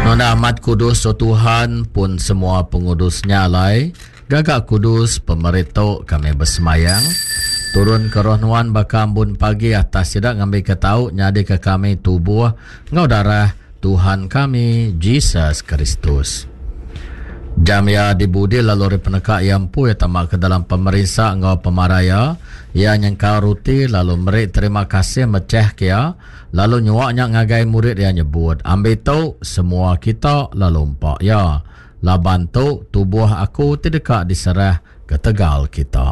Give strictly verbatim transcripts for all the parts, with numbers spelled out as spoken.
Nona amat kudus so Tuhan pun semua pengudusnya alai. Gagak kudus pemerintah kami bersemayang. Turun ke roh nuan bakambun pagi atas tidak ngambil ketau nyadi ke kami tubuh ngau darah Tuhan kami Jesus Kristus. Jam ya dibudi lalu peneka yang pu ya tamak ke dalam pemerintah ngau pemaraya ya nyengkau ruti lalu merik terima kasih meceh kia lalu nyuaknya ngagai murid yang nyebut ambil tau semua kita lalu empak ya laban tu tubuh aku tidak diserah ke tegal kita.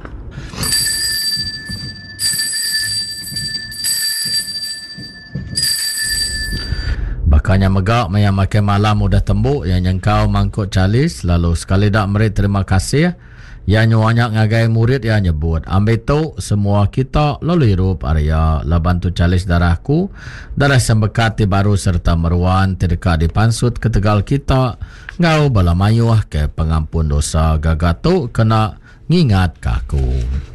Bakanya megak yang makan malam udah tembuk yang nyengkau mangkuk calis lalu sekali dak merit terima kasih yang nyuanyak ngagai murid yang nyebut ambil tu semua kita lalu hirup area laban tu calis darahku darah sembekati baru serta meruan terdekat dipansut ke tegal kita ngau bala mayuah ke pengampun dosa gagatu kena ngingat kaku.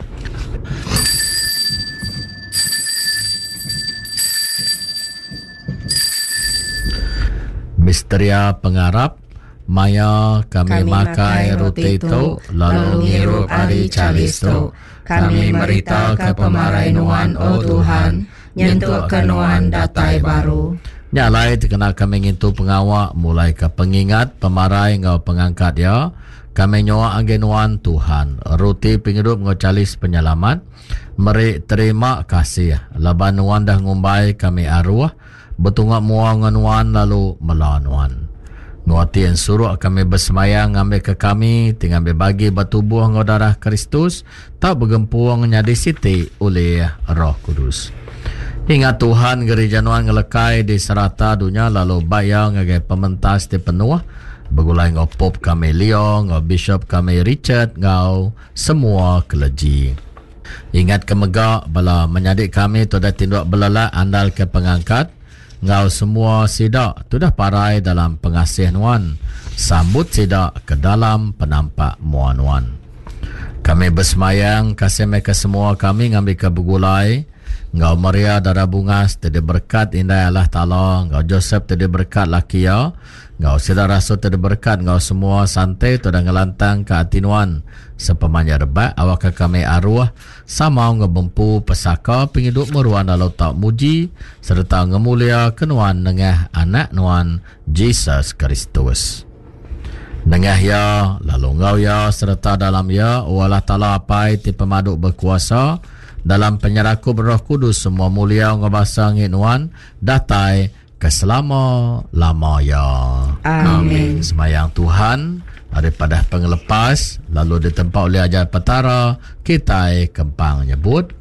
Misteria pengarap maya kami, kami makai roti itu lalu ngirup ari calis tu kami merita ke pemarai nuan oh Tuhan nyentuh ke nuan datai baru nyalai terkena kami ngintu pengawak mulai ke pengingat pemarai ngau pengangkat ya kami nyoa angge nuan Tuhan roti penghidup ngau calis penyelamat meri terima kasih laban nuan dah ngumbai kami arwah betungak muang nuan lalu melawan nuati yang suruh kami bersemayang ngambil ke kami tinggal berbagi batubuh ngau darah Kristus tak bergempuang nyadi siti oleh Roh Kudus. Ingat Tuhan gereja nuan ngelekai di serata dunia lalu bayang ngagai pementas di penuh begulai ngau pop kami Leo ngau bishop kami Richard ngau semua keleji. Ingat kemegak bala menyadik kami tu dah tindak belalak andal ke pengangkat ngau semua sidak tu dah parai dalam pengasih nuan sambut sidak ke dalam penampak muan nuan. Kami bersemayang kasih mereka semua kami ngambil ke begulai ngau Maria darah bungas tadi berkat indah Allah Ta'ala ngau Joseph tadi berkat laki ya ngau sidak rasul tadi berkat ngau semua santai tu dah ngelantang ke hati nuan sepemanya rebat awak ke kami arwah sama ngebempu pesaka penghidup meruan dalau tak muji serta ngemulia kenuan nengah anak nuan Jesus Kristus nengah ya lalu ngau ya serta dalam ya Allah Ta'ala apai ti pemaduk berkuasa dalam penyeraku berroh kudus semua mulia ngebasa nginuan datai keselama lama ya amin. Semayang Tuhan daripada pengelepas lalu ditempat oleh ajar petara kita kempang nyebut